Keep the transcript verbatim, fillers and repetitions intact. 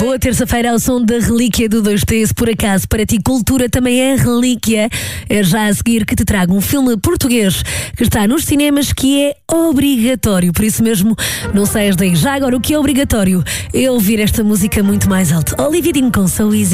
Boa terça-feira ao som da Relíquia do dois T. Se por acaso para ti cultura também é relíquia, é já a seguir que te trago um filme português que está nos cinemas que é obrigatório. Por isso mesmo, não saias daí. Já agora, o que é obrigatório é ouvir esta música muito mais alto. Olivia Dean com So Easy.